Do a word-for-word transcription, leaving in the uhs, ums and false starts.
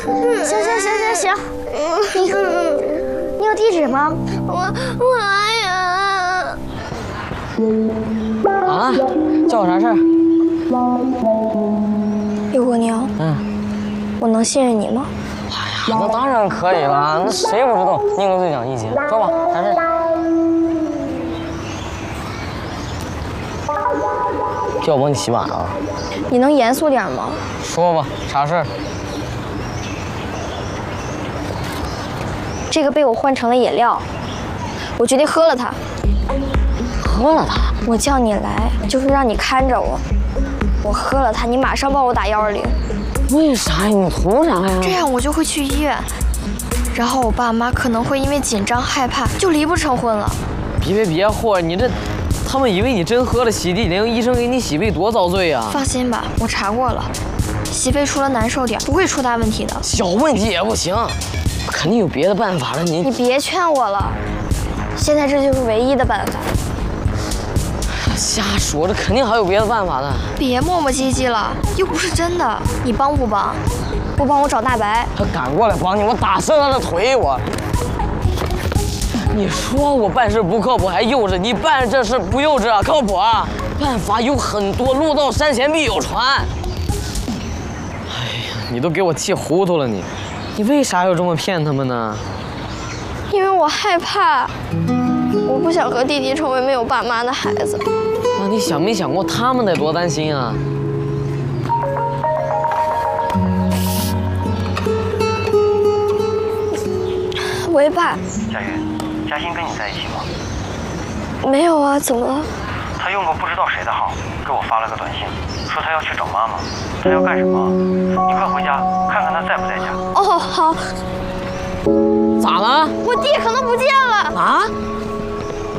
行行行行行，你你有地址吗？ 我我呀。 啊，叫我啥事儿？ 刘国宁， 嗯， 我能信任你吗？ 哎呀，那当然可以了，那谁不知道宁哥最讲义气？说吧，啥事儿？叫我帮你洗碗啊？ 你能严肃点吗？ 说吧，啥事儿？ 这个被我换成了饮料，我决定喝了它。 喝了它？ 我叫你来就是让你看着我，我喝了它，你马上帮我打幺二零。 为啥呀？你图啥呀？ 这样我就会去医院，然后我爸妈可能会因为紧张害怕就离不成婚了。 别别别，霍儿，你这，他们以为你真喝了洗涤灵，医生给你洗胃多遭罪呀！ 放心吧，我查过了，洗胃除了难受点，不会出大问题的。 小问题也不行，肯定有别的办法了。你你别劝我了，现在这就是唯一的办法。 瞎说，这肯定还有别的办法的。 别磨磨唧唧了，又不是真的，你帮不帮？不帮我找大白。 他敢过来帮你，我打折他的腿！我，你说我办事不靠谱还幼稚，你办这事不幼稚啊，靠谱啊！办法有很多，路到山前必有船。哎呀，你都给我气糊涂了你！你为啥要这么骗他们呢？ 因为我害怕，我不想和弟弟成为没有爸妈的孩子。 那你想没想过他们得多担心啊？ 喂，爸。 佳云，嘉欣跟你在一起吗？ 没有啊，怎么了？ 他用过不知道谁的号给我发了个短信，说他要去找妈妈。他要干什么？你快回家看看他在不在家。 哦，好。 咋了？ 我弟可能不见了。 啊？